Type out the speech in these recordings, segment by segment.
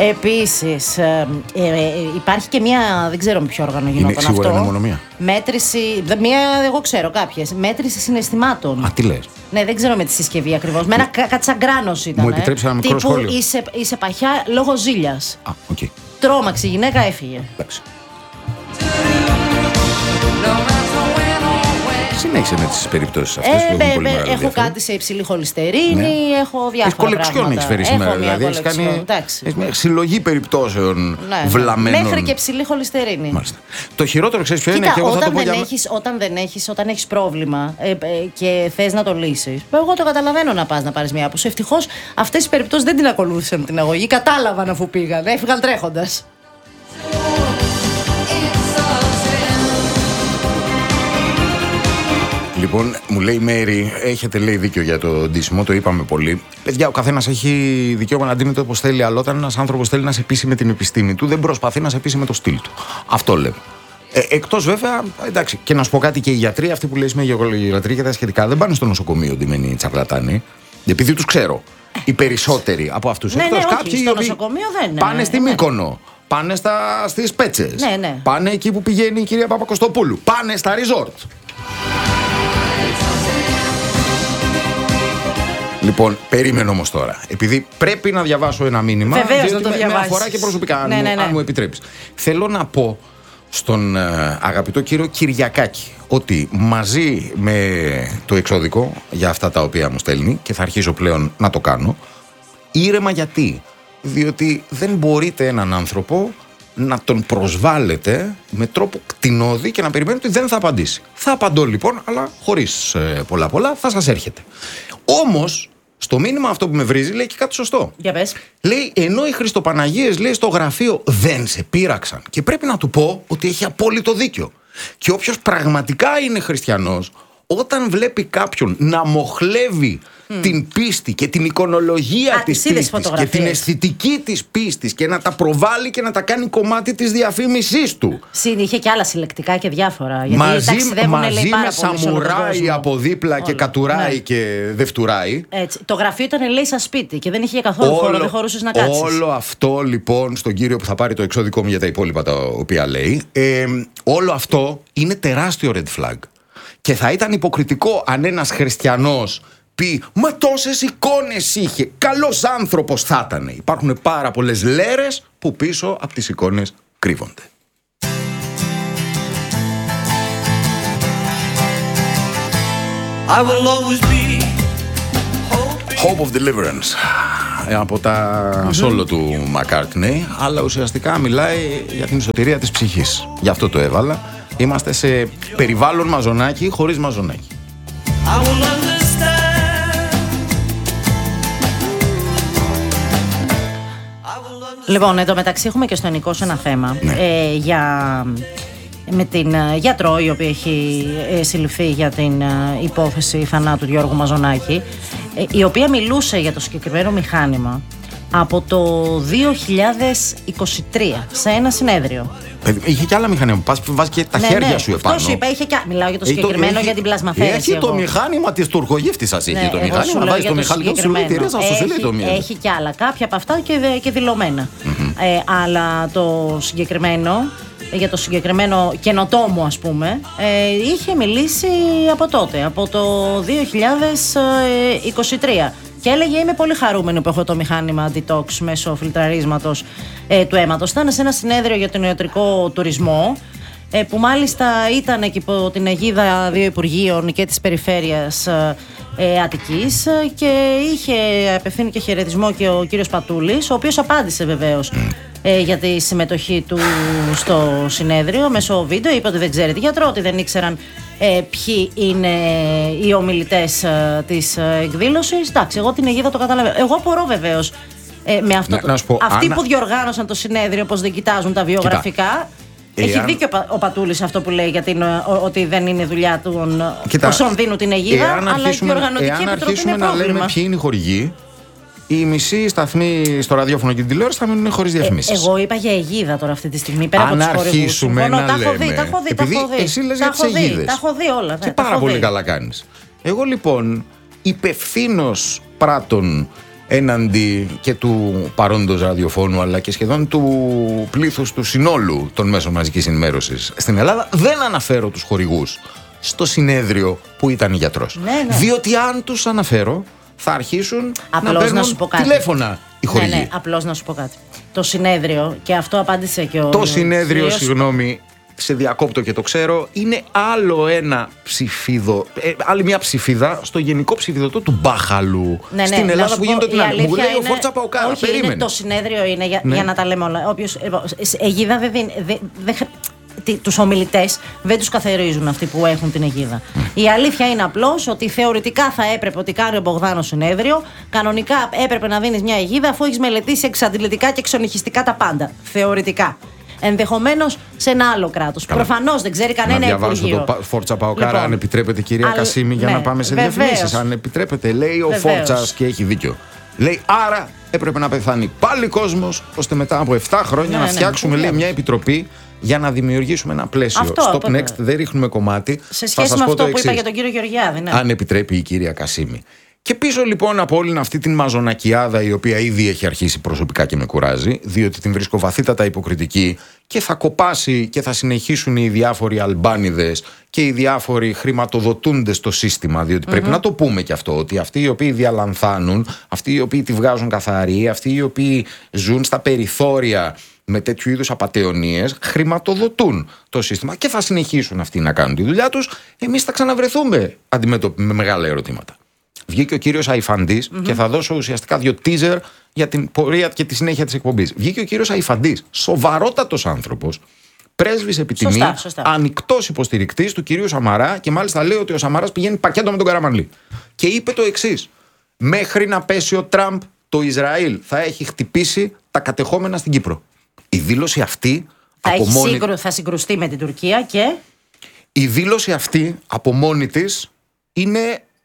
Επίσης, υπάρχει και μια, δεν ξέρω με ποιο όργανο γινόταν αυτό. Σίγουρα είναι μόνο μία. Μέτρηση, εγώ ξέρω κάποιες. Μέτρηση συναισθημάτων. Α, τι λες. Ναι, δεν ξέρω με τη συσκευή ακριβώς. Με ένα κατσαγκράνος ήταν. Μου επιτρέψει ένα μικρό σχόλιο. Είσαι παχιά λόγω ζήλιας. Α, οκ. Τρόμαξε η γυναίκα, έφυγε. Εντάξει. Συνέχισε με τις περιπτώσεις αυτές που έχουν πολύ μεγάλο έχω κάτι σε υψηλή χολυστερίνη, έχω διάφορα πράγματα. Έχεις φέρει σήμερα, δηλαδή έχεις κάνει μια συλλογή περιπτώσεων βλαμμένων. Μέχρι και υψηλή χολυστερίνη. Μάλιστα. Το χειρότερο ξέρεις ποιο είναι, και εγώ θα το πω για... Όταν έχεις πρόβλημα και θες να το λύσεις, εγώ το καταλαβαίνω να πας να πάρεις μια άποψη. Ευτυχώς αυτές τις περιπτώσεις δεν την ακολούθησαν την αγωγή, κατάλαβαν αφού πήγαν, έφυγαν τρέχοντας. Λοιπόν, μου λέει η Μέρη, έχετε λέει δίκιο για το ντύσιμο, το είπαμε πολύ. Παιδιά, ο καθένας έχει δικαίωμα να ντύνεται όπως θέλει, αλλά όταν ένας άνθρωπος θέλει να σε πείσει με την επιστήμη του, δεν προσπαθεί να σε πείσει με το στυλ του. Αυτό λέω. Εκτός βέβαια, εντάξει, και να σου πω κάτι, και οι γιατροί, αυτοί που λέει με γεωγραφία και τα σχετικά, δεν πάνε στο νοσοκομείο ντυμένοι τσαρλατάνοι, επειδή τους ξέρω. Οι περισσότεροι από αυτούς. Ναι, εκτός κάποιοι στο νοσοκομείο δεν πάνε στη Μύκονο. Πάνε στις Πέτσες. Ναι. Πάνε εκεί που πηγαίνει η κυρία Παπακοστοπούλου. Πάνε στα resort. Λοιπόν, περίμενε όμως τώρα. Επειδή πρέπει να διαβάσω ένα μήνυμα. Βεβαίως να το διαβάσεις. Με αφορά και προσωπικά, αν μου επιτρέπεις. Θέλω να πω στον αγαπητό κύριο Κυριακάκη ότι μαζί με το εξώδικο για αυτά τα οποία μου στέλνει, και θα αρχίσω πλέον να το κάνω, ήρεμα γιατί. Διότι δεν μπορείτε έναν άνθρωπο να τον προσβάλλετε με τρόπο κτηνώδη και να περιμένετε ότι δεν θα απαντήσει. Θα απαντώ λοιπόν, αλλά χωρίς πολλά, θα σας έρχεται. Όμως, στο μήνυμα αυτό που με βρίζει λέει και κάτι σωστό. Για πες. Λέει, ενώ οι Χριστοπαναγίες, λέει, στο γραφείο δεν σε πείραξαν. Και πρέπει να του πω ότι έχει απόλυτο δίκιο. Και όποιος πραγματικά είναι χριστιανός, όταν βλέπει κάποιον να μοχλεύει την πίστη και την εικονολογία της πίστης και την αισθητική της πίστης και να τα προβάλλει και να τα κάνει κομμάτι της διαφήμισής του. Είχε και άλλα συλλεκτικά και διάφορα. Μαζί με σαμουράει από δίπλα και κατουράει και δεν φτουράει. Έτσι. Το γραφείο ήταν, λέει, σαν σπίτι και δεν είχε καθόλου χώρο, δεν χωρούσες να κάτσεις. Όλο αυτό λοιπόν στον κύριο που θα πάρει το εξώδικό μου για τα υπόλοιπα τα οποία λέει, όλο αυτό είναι τεράστιο red flag. Και θα ήταν υποκριτικό αν ένας χριστιανός πει «Μα τόσες εικόνες είχε, καλός άνθρωπος θα ήταν». Υπάρχουν πάρα πολλές λέρες που πίσω από τις εικόνες κρύβονται. I will always be Hope of Deliverance από τα solo του McCartney, αλλά ουσιαστικά μιλάει για την σωτηρία της ψυχής. Γι' αυτό το έβαλα. Είμαστε σε περιβάλλον μαζονάκι χωρίς μαζονάκι. Λοιπόν, εν τω μεταξύ έχουμε και στο Νικό ένα θέμα με την γιατρό η οποία έχει συλληφθεί για την υπόθεση θανάτου του Γιώργου Μαζονάκη, η οποία μιλούσε για το συγκεκριμένο μηχάνημα από το 2023 σε ένα συνέδριο. Είχε και άλλα μηχανήματα. Βάζει και τα χέρια σου επάνω. Αυτό σου είπα, είχε και. Μιλάω για το συγκεκριμένο για την πλασμαθέρεση. Έχει το μηχάνημα τη τουρκογύφτη σα. Έχει το μηχάνημα. Βάζει το μηχανικό σου λέει τηρία, σα το λέει το μήνα. Έχει και άλλα. Κάποια από αυτά και δηλωμένα. Αλλά το συγκεκριμένο, για το συγκεκριμένο καινοτόμο, ας πούμε, είχε μιλήσει από τότε, από το 2023. Και έλεγε: Είμαι πολύ χαρούμενο που έχω το μηχάνημα detox μέσω φιλτραρίσματος του αίματος. Ήταν σε ένα συνέδριο για τον ιατρικό τουρισμό, που μάλιστα ήταν και υπό την αιγίδα δύο υπουργείων και της περιφέρειας Αττικής, και είχε απευθύνει και χαιρετισμό και ο κύριος Πατούλης, ο οποίος απάντησε βεβαίως για τη συμμετοχή του στο συνέδριο μέσω βίντεο. Είπε ότι δεν ξέρει τη γιατρό, ότι δεν ήξεραν ποιοι είναι οι ομιλητές της εκδήλωσης. Εντάξει, εγώ την αιγίδα το καταλαβαίνω. Εγώ απορώ βεβαίως με αυτό. Αυτοί που διοργάνωσαν το συνέδριο, πως δεν κοιτάζουν τα βιογραφικά. Έχει δίκιο ο Πατούλης αυτό που λέει, ότι δεν είναι δουλειά του όσων δίνουν την αιγίδα, αλλά η διοργανωτική επιτροπή είναι πρόβλημα. Αν αρχίσουμε να λέμε ποιοι είναι οι χορηγοί, οι μισοί σταθμοί στο ραδιόφωνο και την τηλεόραση θα μείνουν χωρίς διαφημίσεις. Εγώ είπα για αιγίδα τώρα αυτή τη στιγμή. Πέρα αν από αρχίσουμε να τα λέμε. Τα έχω δει. Επειδή εσύ λες για τις αιγίδες. Τα έχω δει όλα. Και πάρα πολύ καλά κάνεις. Εγώ λοιπόν, υπευθύνος πράττων έναντι και του παρόντος ραδιοφώνου αλλά και σχεδόν του πλήθους του συνόλου των μέσων μαζικής ενημέρωσης στην Ελλάδα. Δεν αναφέρω τους χορηγούς στο συνέδριο που ήταν γιατρός. Ναι. Διότι αν τους αναφέρω θα αρχίσουν απλώς να παίρνουν τηλέφωνα οι χορηγοί. Ναι, απλώς να σου πω κάτι. Το συνέδριο, και αυτό απάντησε και ο... Το συνέδριο, συγγνώμη, σε διακόπτω και το ξέρω, είναι άλλο ένα ψηφίδο, άλλη μια ψηφίδα στο γενικό ψηφιδωτό του μπάχαλου στην Ελλάδα που γίνεται την άλλη. Μου λέει ο Φόρτσα Παοκάρα. Όχι, περίμενε. Το συνέδριο είναι για να τα λέμε όλα. Όποιος, αιγίδα τους ομιλητές δεν τους καθαρίζουν αυτοί που έχουν την αιγίδα. Η αλήθεια είναι απλώς ότι θεωρητικά θα έπρεπε ότι κάνει ο Μπογδάνος συνέδριο. Κανονικά έπρεπε να δίνεις μια αιγίδα αφού έχεις μελετήσει εξαντλητικά και εξονυχιστικά τα πάντα. Θεωρητικά. Ενδεχομένως σε ένα άλλο κράτος. Προφανώς δεν ξέρει κανένα υπουργείο. Να διαβάσω το Φόρτσα Παοκάρα, λοιπόν, αν επιτρέπετε, κυρία Κασίμη, για να πάμε σε διαφημίσεις. Αν επιτρέπετε, λέει ο Φόρτσας και έχει δίκιο. Λέει, άρα έπρεπε να πεθάνει πάλι κόσμος, ώστε μετά από 7 χρόνια να φτιάξουμε λέει, μια επιτροπή για να δημιουργήσουμε ένα πλαίσιο. Stop next, δεν ρίχνουμε κομμάτι. Σε σχέση με αυτό που είπα για τον κύριο Γεωργιάδη. Ναι. Αν επιτρέπει η κυρία Κασίμη. Και πίσω λοιπόν από όλη αυτή την μαζονακιάδα, η οποία ήδη έχει αρχίσει προσωπικά και με κουράζει, διότι την βρίσκω βαθύτατα υποκριτική και θα κοπάσει και θα συνεχίσουν οι διάφοροι αλμπάνιδες και οι διάφοροι χρηματοδοτούντες στο σύστημα, διότι πρέπει να το πούμε και αυτό, ότι αυτοί οι οποίοι διαλανθάνουν, αυτοί οι οποίοι τη βγάζουν καθαρή, αυτοί οι οποίοι ζουν στα περιθώρια με τέτοιου είδους απατεωνίες, χρηματοδοτούν το σύστημα και θα συνεχίσουν αυτοί να κάνουν τη δουλειά τους. Εμείς θα ξαναβρεθούμε αντιμέτωποι με μεγάλα ερωτήματα. Βγήκε ο κύριος Αϊφαντής και θα δώσω ουσιαστικά 2 teaser για την πορεία και τη συνέχεια της εκπομπής. Βγήκε ο κύριος Αϊφαντής, σοβαρότατος άνθρωπος, πρέσβης επιτιμή, ανοιχτός υποστηρικτής του κυρίου Σαμαρά και μάλιστα λέει ότι ο Σαμαράς πηγαίνει πακέτο με τον Καραμανλή. Και είπε το εξής: μέχρι να πέσει ο Τραμπ, το Ισραήλ θα έχει χτυπήσει τα κατεχόμενα στην Κύπρο. Η δήλωση αυτή θα συγκρουστεί με την Τουρκία και. Η δήλωση αυτή από μόνη της είναι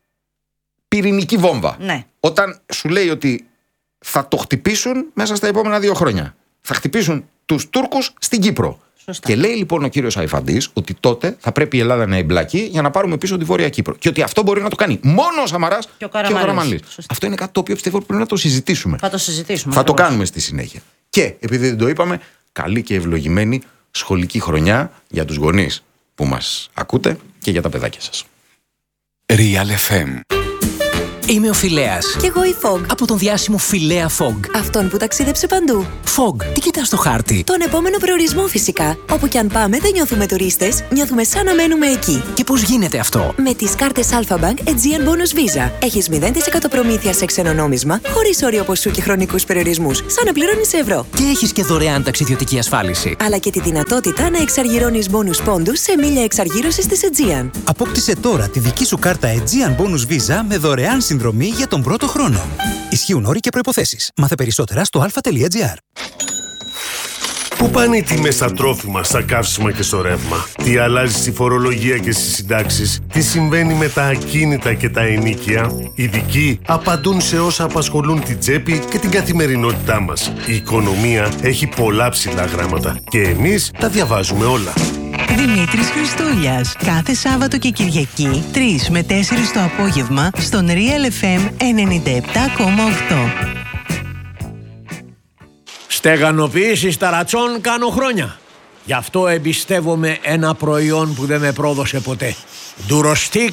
πυρηνική βόμβα. Ναι. Όταν σου λέει ότι θα το χτυπήσουν μέσα στα επόμενα 2 χρόνια. Θα χτυπήσουν τους Τούρκους στην Κύπρο. Σωστά. Και λέει λοιπόν ο κύριος Αϊφαντής ότι τότε θα πρέπει η Ελλάδα να εμπλακεί για να πάρουμε πίσω τη Βόρεια Κύπρο. Και ότι αυτό μπορεί να το κάνει μόνο ο Σαμαράς και ο Καραμανλής. Αυτό είναι κάτι το οποίο πιστεύω πρέπει να το συζητήσουμε. Θα το συζητήσουμε. Θα το κάνουμε στη συνέχεια. Και επειδή δεν το είπαμε, καλή και ευλογημένη σχολική χρονιά για τους γονείς που μας ακούτε και για τα παιδάκια σας. Real FM. Είμαι ο Φιλέας. Κι εγώ η Fog. Από τον διάσημο Φιλέα Fog. Αυτόν που ταξίδεψε παντού. Fog, τι κοιτάς στο χάρτη? Τον επόμενο προορισμό φυσικά. Όπου κι αν πάμε δεν νιώθουμε τουρίστες, νιώθουμε σαν να μένουμε εκεί. Και πώς γίνεται αυτό? Με τις κάρτες Alpha-Bank Aegean Bonus Visa. Έχεις 0% προμήθεια σε ξένο νόμισμα, χωρίς όριο ποσού και χρονικούς περιορισμούς, σαν να πληρώνεις ευρώ. Και έχεις και δωρεάν ταξιδιωτική ασφάλιση. Αλλά και τη δυνατότητα να εξαργυρώνεις bonus πόντους σε μίλια εξαργύρωσης της Aegean. Απόκτησε τώρα τη δική σου κάρτα Aegean Bonus Visa με δωρεάν συνδρομή για τον πρώτο χρόνο. Ισχύουν όροι και προϋποθέσεις. Μάθε περισσότερα στο alpha.gr. Πού πάνε οι τιμές στα τρόφιμα, στα καύσιμα και στο ρεύμα? Τι αλλάζει στη φορολογία και στις συντάξεις? Τι συμβαίνει με τα ακίνητα και τα ενοίκια? Οι ειδικοί απαντούν σε όσα απασχολούν την τσέπη και την καθημερινότητά μας. Η οικονομία έχει πολλά ψηλά γράμματα και εμείς τα διαβάζουμε όλα. Δημήτρης Χριστούλιας. Κάθε Σάββατο και Κυριακή 3 με 4 το απόγευμα στον Real FM 97,8. Στεγανοποίηση ταρατσών κάνω χρόνια. Γι' αυτό εμπιστεύομαι ένα προϊόν που δεν με πρόδωσε ποτέ. Durostic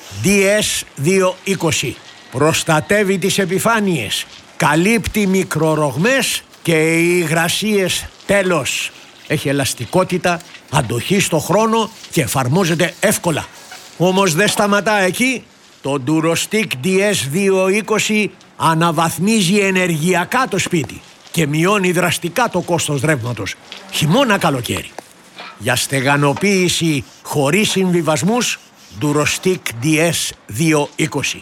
DS220. Προστατεύει τις επιφάνειες. Καλύπτει μικρορογμές και υγρασίες τέλος. Έχει ελαστικότητα, αντοχή στο χρόνο και εφαρμόζεται εύκολα. Όμως δεν σταματά εκεί. Το Durostic DS220 αναβαθμίζει ενεργειακά το σπίτι και μειώνει δραστικά το κόστος ρεύματος, χειμώνα καλοκαίρι. Για στεγανοποίηση χωρίς συμβιβασμούς, Durostic DS220.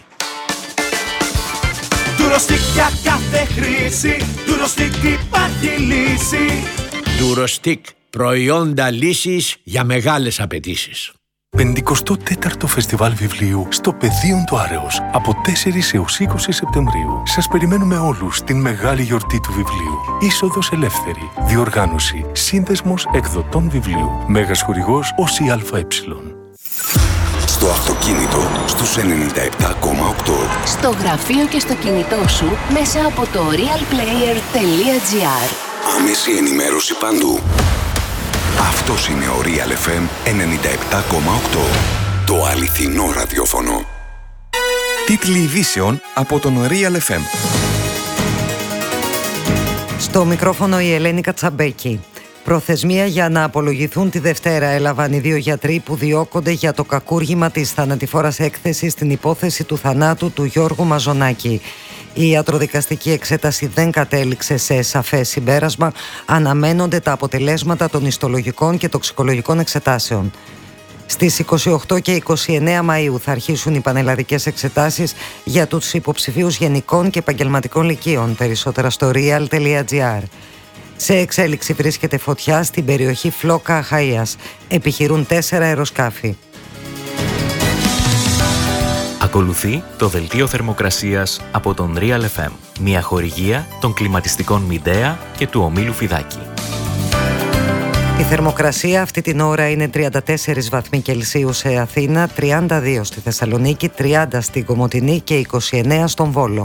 Durostic για κάθε χρήση, Durostic υπάρχει λύση. Durostic, προϊόντα λύσης για μεγάλες απαιτήσεις. 54ο Φεστιβάλ Βιβλίου στο Πεδίον του Άρεος από 4 έως 20 Σεπτεμβρίου. Σας περιμένουμε όλους στην μεγάλη γιορτή του βιβλίου. Είσοδος ελεύθερη. Διοργάνωση Σύνδεσμος Εκδοτών Βιβλίου. Μέγας χορηγός ΟΣΙΑΕ. Στο αυτοκίνητο στους 97,8. Στο γραφείο και στο κινητό σου μέσα από το realplayer.gr. Άμεση ενημέρωση παντού. Αυτός είναι ο Real FM 97,8. Το αληθινό ραδιόφωνο. Τίτλοι ειδήσεων από τον Real FM. Στο μικρόφωνο η Ελένη Κατσαμπέκη. Προθεσμία για να απολογηθούν τη Δευτέρα έλαβαν οι 2 γιατροί που διώκονται για το κακούργημα της θανατηφόρας έκθεσης στην υπόθεση του θανάτου του Γιώργου Μαζονάκη. Η ιατροδικαστική εξέταση δεν κατέληξε σε σαφές συμπέρασμα. Αναμένονται τα αποτελέσματα των ιστολογικών και τοξικολογικών εξετάσεων. Στις 28 και 29 Μαΐου θα αρχίσουν οι πανελλαδικές εξετάσεις για τους υποψηφίους γενικών και επαγγελματικών λυκείων. Περισσότερα στο real.gr. Σε εξέλιξη βρίσκεται φωτιά στην περιοχή Φλόκα Αχαΐας. Επιχειρούν 4 αεροσκάφη. Ακολουθεί το δελτίο θερμοκρασίας από τον Real FM. Μια χορηγία των κλιματιστικών Midea και του ομίλου Φιδάκη. Η θερμοκρασία αυτή την ώρα είναι 34 βαθμοί Κελσίου σε Αθήνα, 32 στη Θεσσαλονίκη, 30 στην Κομοτηνή και 29 στον Βόλο.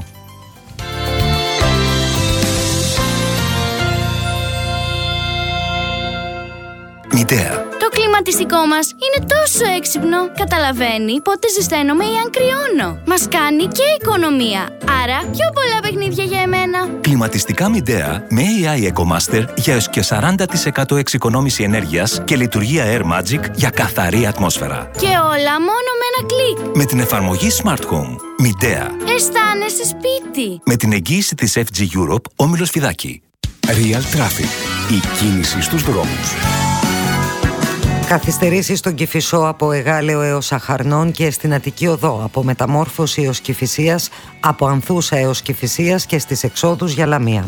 Midea. Το κλιματιστικό μας είναι τόσο έξυπνο. Καταλαβαίνει πότε ζεσταίνομαι ή αν κρυώνω. Μας κάνει και οικονομία. Άρα πιο πολλά παιχνίδια για εμένα. Κλιματιστικά Midea με AI EcoMaster για έως και 40% εξοικονόμηση ενέργειας και λειτουργία Air Magic για καθαρή ατμόσφαιρα. Και όλα μόνο με ένα κλικ. Με την εφαρμογή Smart Home. Midea. Αισθάνεσαι σπίτι. Με την εγγύηση της FG Europe, όμιλος Φιδάκη. Real Traffic. Η κίνηση στους δρόμους. Καθυστερήσεις στον Κηφισό από Εγάλεο έως Αχαρνών και στην Αττική Οδό, από Μεταμόρφωση έως Κηφισίας, από Ανθούσα έως Κηφισίας και στις εξόδους για Λαμία.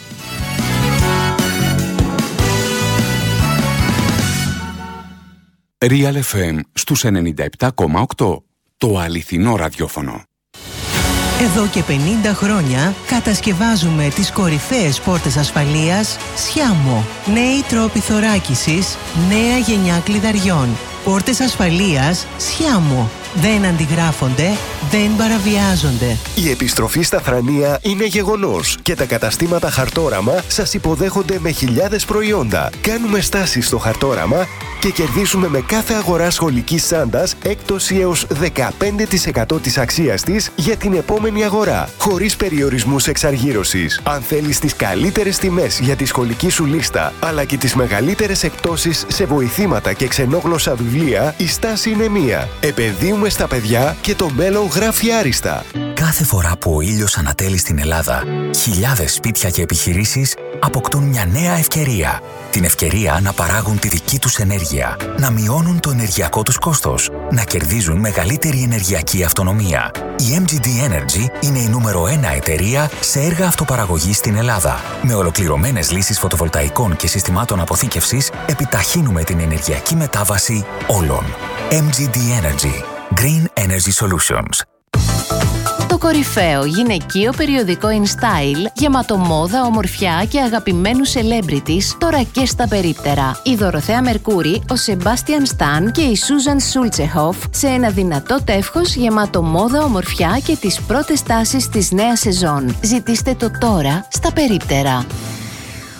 Real FM στους 97,8. Το αληθινό ραδιόφωνο. Εδώ και 50 χρόνια κατασκευάζουμε τις κορυφαίες πόρτες ασφαλείας Sciamo. Νέοι τρόποι θωράκισης, νέα γενιά κλειδαριών. Πόρτες ασφαλείας Sciamo. Δεν αντιγράφονται, δεν παραβιάζονται. Η επιστροφή στα θρανία είναι γεγονός και τα καταστήματα Χαρτόραμα σας υποδέχονται με χιλιάδες προϊόντα. Κάνουμε στάσεις στο Χαρτόραμα και κερδίσουμε με κάθε αγορά σχολικής τσάντας έκπτωση έως 15% της αξίας της για την επόμενη αγορά, χωρίς περιορισμούς εξαργύρωσης. Αν θέλεις τις καλύτερες τιμές για τη σχολική σου λίστα, αλλά και τις μεγαλύτερες εκπτώσεις σε βοηθήματα και ξενόγλωσσα βιβλία, η στάση είναι μία. Επενδύουμε στα παιδιά και το μέλλον γράφει άριστα. Κάθε φορά που ο ήλιος ανατέλει στην Ελλάδα, χιλιάδες σπίτια και επιχειρήσεις αποκτούν μια νέα ευκαιρία. Την ευκαιρία να παράγουν τη δική τους ενέργεια, να μειώνουν το ενεργειακό τους κόστος, να κερδίζουν μεγαλύτερη ενεργειακή αυτονομία. Η MGD Energy είναι η νούμερο 1 εταιρεία σε έργα αυτοπαραγωγής στην Ελλάδα. Με ολοκληρωμένες λύσεις φωτοβολταϊκών και συστημάτων αποθήκευσης, επιταχύνουμε την ενεργειακή μετάβαση όλων. MGD Energy. Green Energy Solutions. Το κορυφαίο γυναικείο περιοδικό InStyle, γεμάτο μόδα, ομορφιά και αγαπημένους celebrities, τώρα και στα περίπτερα. Η Δωροθέα Μερκούρη, ο Σεμπάστιαν Σταν και η Σούζαν Σούλτσεχοφ σε ένα δυνατό τεύχος γεμάτο μόδα, ομορφιά και τις πρώτες τάσεις της νέας σεζόν. Ζητήστε το τώρα στα περίπτερα.